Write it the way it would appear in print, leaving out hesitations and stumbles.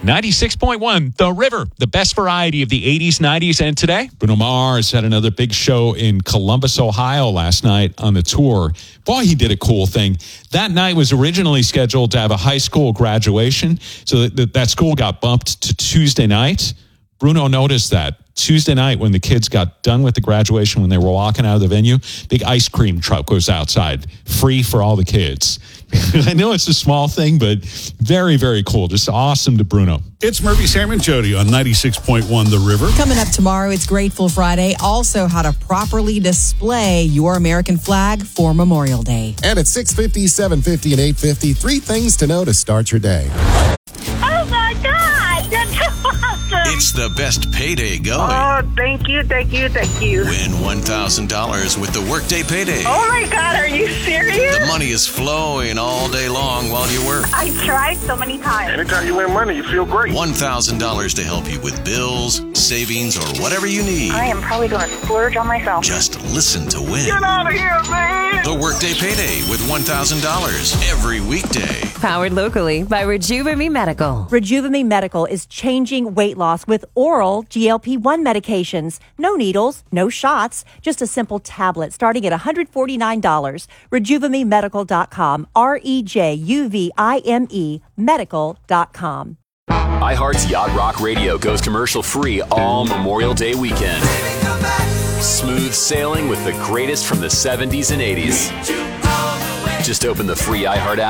96.1, The River, the best variety of the 80s, 90s, and today. Bruno Mars had another big show in Columbus, Ohio last night on the tour. Boy, he did a cool thing. That night was originally scheduled to have a high school graduation, so that school got bumped to Tuesday night. Bruno noticed that. Tuesday night when the kids got done with the graduation, when they were walking out of the venue, big ice cream truck was outside, free for all the kids. I know it's a small thing, but very, very cool. Just awesome to Bruno. It's Murphy, Sam, and Jody on 96.1 The River. Coming up tomorrow, it's Grateful Friday. Also, how to properly display your American flag for Memorial Day. And at 6:50, 7:50, and 8:50, 3 things to know to start your day. Oh, my God. That's awesome. It's the best payday going. Oh, thank you. Win $1,000 with the Workday Payday. Oh, my God. Are you serious? The money is flowing all day long while you work. I tried so many times. Anytime you win money, you feel great. $1,000 to help you with bills, savings, or whatever you need. I am probably going to splurge on myself. Just listen to win. Get out of here, man! The Workday Payday with $1,000 every weekday. Powered locally by Rejuvenate Medical. Rejuvenate Medical is changing weight loss with oral GLP-1 medications. No needles, no shots, just a simple tablet starting at $149. RejuvenateMedical.com. REJUVIME medical.com. iHeart's Yacht Rock Radio goes commercial free all Memorial Day weekend. Smooth sailing with the greatest from the 70s and 80s. Just open the free iHeart app